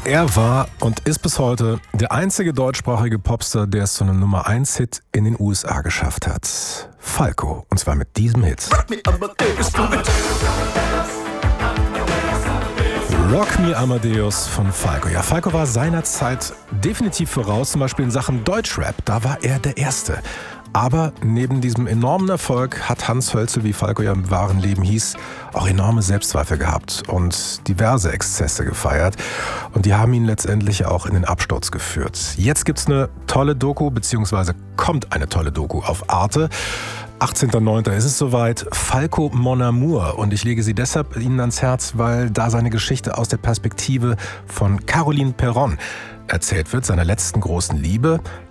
Er war und ist bis heute der einzige deutschsprachige Popstar, der es zu einem Nummer-1-Hit in den USA geschafft hat. Falco, und zwar mit diesem Hit. Rock Me Amadeus von Falco. Ja, Falco war seinerzeit definitiv voraus, zum Beispiel in Sachen Deutschrap. Da war er der Erste. Aber neben diesem enormen Erfolg hat Hans Hölzel, wie Falco ja im wahren Leben hieß, auch enorme Selbstzweifel gehabt und diverse Exzesse gefeiert. Und die haben ihn letztendlich auch in den Absturz geführt. Jetzt gibt's eine tolle Doku, beziehungsweise kommt eine tolle Doku auf Arte. 18.09. ist es soweit. Falco Mon Amour. Und ich lege sie deshalb Ihnen ans Herz, weil da seine Geschichte aus der Perspektive von Caroline Perron erzählt wird, seiner letzten großen Liebe.